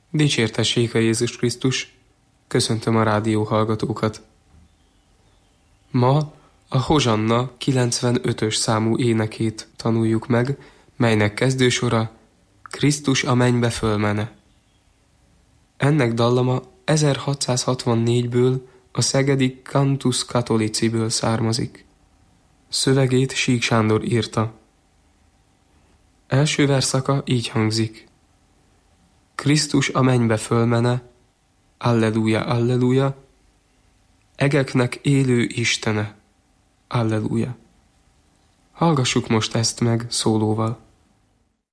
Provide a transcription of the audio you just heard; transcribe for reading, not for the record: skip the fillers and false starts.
Dicsértessék a Jézus Krisztus! Köszöntöm a rádió hallgatókat! Ma a Hozsanna 95-ös számú énekét tanuljuk meg, melynek kezdősora Krisztus a mennybe fölmene. Ennek dallama 1664-ből, a szegedi Cantus Catholiciből származik. Szövegét Sík Sándor írta. Első verszaka így hangzik. Krisztus a mennybe fölmene, alleluja, alleluja, egeknek élő Istene, alleluja. Hallgassuk most ezt meg szólóval.